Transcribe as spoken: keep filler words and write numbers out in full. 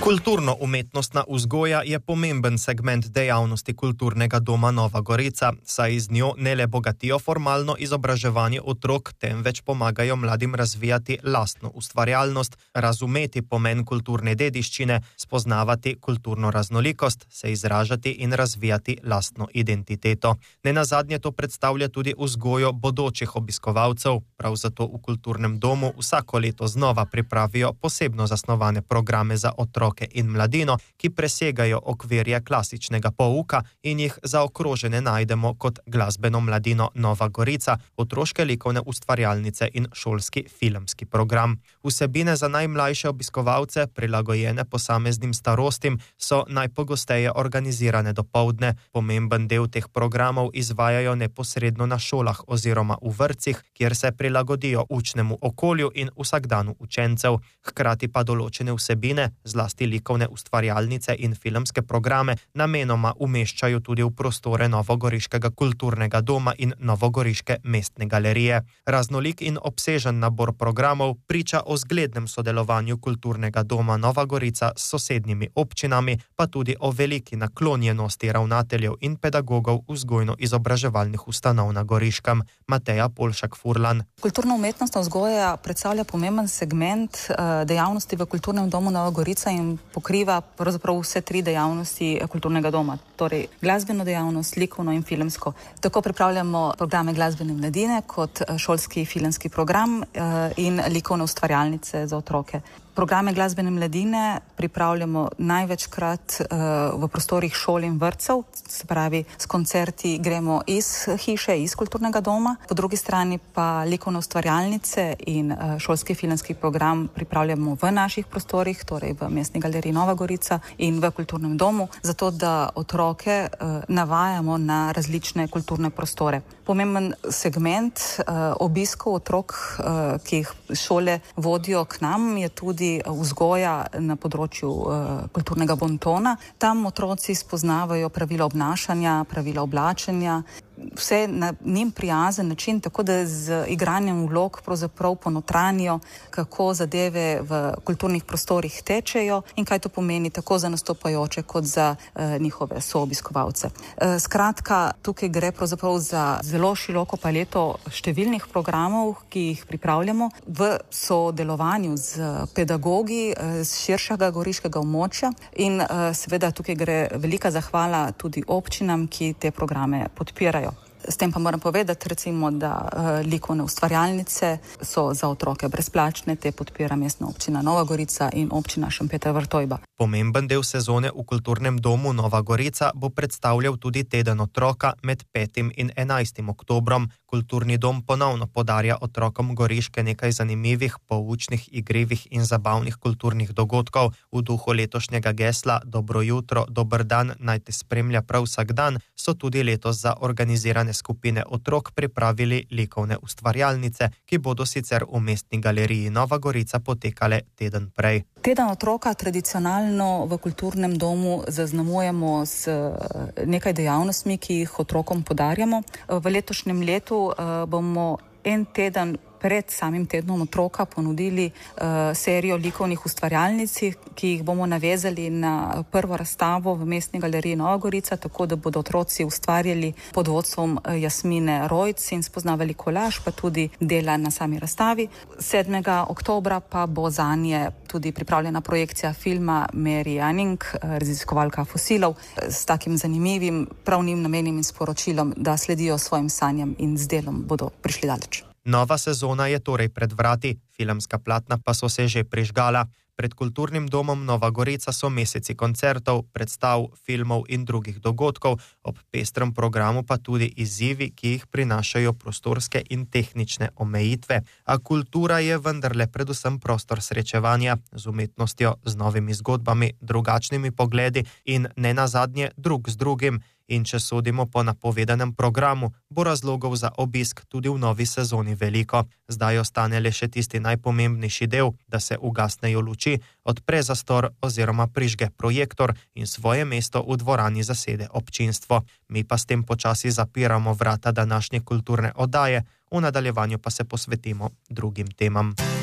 Kulturno-umetnostna vzgoja je pomemben segment dejavnosti Kulturnega doma Nova Gorica, saj z njo ne le bogatijo formalno izobraževanje otrok, temveč pomagajo mladim razvijati lastno ustvarjalnost, razumeti pomen kulturne dediščine, spoznavati kulturno raznolikost, se izražati in razvijati lastno identiteto. Nenazadnje to predstavlja tudi vzgojo bodočih obiskovalcev, prav zato v Kulturnem domu vsako leto znova pripravijo posebno zasnovane programe za otroke in mladino, ki presegajo okvirje klasičnega pouka in jih zaokrožene najdemo kot Glasbeno mladino Nova Gorica, otroške likovne ustvarjalnice in šolski filmski program. Vsebine za najmlajše obiskovalce, prilagojene posameznim starostim, so najpogosteje organizirane dopoldne. Pomemben del teh programov izvajajo neposredno na šolah oziroma v vrtcih, kjer se prilagodijo učnemu okolju in vsakdanu učencev. Hkrati pa določene vsebine, zlasti likovne ustvarjalnice in filmske programe, namenoma umeščajo tudi v prostore Novogoriškega kulturnega doma in Novogoriške mestne galerije. Raznolik in obsežen nabor programov priča o zglednem sodelovanju Kulturnega doma Nova Gorica s sosednjimi občinami, pa tudi o veliki naklonjenosti ravnateljev in pedagogov vzgojno-izobraževalnih ustanov na Goriškem. Mateja Polšak-Furlan. Kulturno-umetnostna vzgoja predstavlja pomemben segment uh, dejavnosti v Kulturnem domu Nova Gorica in pokriva pravzaprav vse tri dejavnosti Kulturnega doma, torej glasbeno dejavnost, likovno in filmsko. Tako pripravljamo programe Glasbene mladine kot šolski filmski program uh, in likovne ustvarjalnice za otroke. Programe Glasbene mladine pripravljamo največkrat uh, v prostorih šol in vrtcev, se pravi, s koncerti gremo iz hiše, iz Kulturnega doma. Po drugi strani pa likovne ustvarjalnice in uh, šolski filmski program pripravljamo v naših prostorih, torej v Mestni galeriji Nova Gorica in v Kulturnem domu, zato da otroke uh, navajamo na različne kulturne prostore. Pomemben segment uh, obiskov otrok, uh, ki jih šole vodijo k nam, je tudi vzgoja na področju uh, kulturnega bontona. Tam otroci spoznavajo pravila obnašanja, pravila oblačenja, vse na njim prijazen način, tako da z igranjem vlog pravzaprav ponotranijo, kako zadeve v kulturnih prostorih tečejo in kaj to pomeni tako za nastopajoče kot za uh, njihove soobiskovalce. Uh, skratka, tukaj gre pravzaprav za zelo široko paleto številnih programov, ki jih pripravljamo v sodelovanju z pedagogi uh, z širšega goriškega območja in uh, seveda tukaj gre velika zahvala tudi občinam, ki te programe podpirajo. S tem pa moram povedati, recimo, da uh, likovne ustvarjalnice so za otroke brezplačne, te podpira Mestna občina Nova Gorica in občina Šempeter Vrtojba. Pomemben del sezone v Kulturnem domu Nova Gorica bo predstavljal tudi teden otroka med petim in enajstim oktobrom. Kulturni dom ponovno podarja otrokom Goriške nekaj zanimivih, poučnih, igrivih in zabavnih kulturnih dogodkov. V duhu letošnjega gesla Dobro jutro, dober dan, naj te spremlja prav vsak dan, so tudi letos za organizirane skupine otrok pripravili likovne ustvarjalnice, ki bodo sicer v Mestni galeriji Nova Gorica potekale teden prej. Teden otroka tradicionalno v Kulturnem domu zaznamujemo s nekaj dejavnostmi, ki jih otrokom podarjamo. V letošnjem letu uh, bomo en teden pred samim tednom otroka ponudili uh, serijo likovnih ustvarjalnic, ki jih bomo navezali na prvo razstavo v Mestni galeriji Nova Gorica, tako da bodo otroci ustvarjali pod vodstvom Jasmine Rojc in spoznavali kolaž, pa tudi dela na sami razstavi. sedmega oktobra pa bo zanje tudi pripravljena projekcija filma Mary Anning, raziskovalka fosilov, s takim zanimivim, pravnim namenom in sporočilom, da sledijo svojim sanjam in z delom bodo prišli daleč. Nova sezona je torej pred vrati, filmska platna pa so se že prižgala. Pred Kulturnim domom Nova Gorica so meseci koncertov, predstav, filmov in drugih dogodkov, ob pestrem programu pa tudi izzivi, ki jih prinašajo prostorske in tehnične omejitve. A kultura je vendarle predvsem prostor srečevanja z umetnostjo, z novimi zgodbami, drugačnimi pogledi in nenazadnje drug z drugim. In če sodimo po napovedanem programu, bo razlogov za obisk tudi v novi sezoni veliko. Zdaj ostane le še tisti najpomembnejši del, da se ugasnejo luči, odpre zastor oziroma prižge projektor in svoje mesto v dvorani zasede občinstvo. Mi pa s tem počasi zapiramo vrata današnje kulturne oddaje, v nadaljevanju pa se posvetimo drugim temam.